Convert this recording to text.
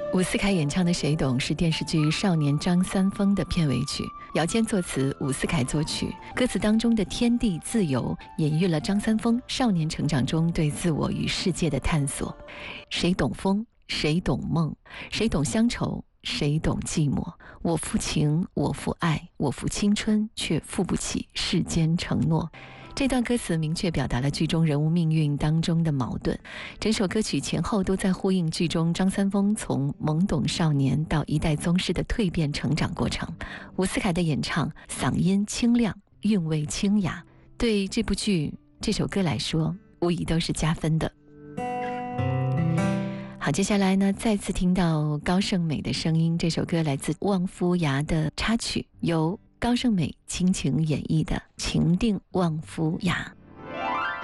伍思凯演唱的《谁懂》是电视剧《少年张三丰》的片尾曲，姚坚作词，伍思凯作曲。歌词当中的天地自由，隐喻了张三丰少年成长中对自我与世界的探索。谁懂风？谁懂梦？谁懂乡愁？谁懂寂寞？我负情，我负爱，我负青春，却负不起世间承诺。这段歌词明确表达了剧中人物命运当中的矛盾，整首歌曲前后都在呼应剧中张三丰从懵懂少年到一代宗师的蜕变成长过程。伍思凯的演唱嗓音清亮，韵味清雅，对这部剧这首歌来说无疑都是加分的。好，接下来呢，再次听到高胜美的声音，这首歌来自《望夫崖》的插曲，由高胜美倾情演绎的《情定望夫崖》。